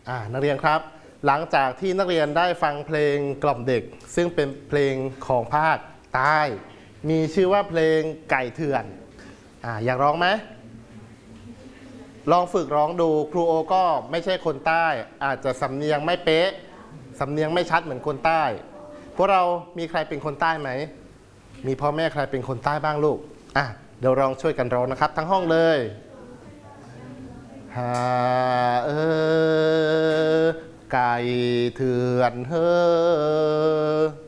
นักเรียนครับหลังจากที่นักเรียนได้ฟังเพลงกล่อมเด็กซึ่งเป็นเพลงของภาคใต้มีชื่อว่าเพลงไก่เถื่อนอยากร้องไหมลองฝึกร้องดูครูโอก็ไม่ใช่คนใต้อาจจะสำเนียงไม่เป๊ะสำเนียงไม่ชัดเหมือนคนใต้พวกเรามีใครเป็นคนใต้ไหมมีพ่อแม่ใครเป็นคนใต้บ้างลูกเดี๋ยวลองช่วยกันร้องนะครับทั้งห้องเลยไก่เถื่อนเฮ้อ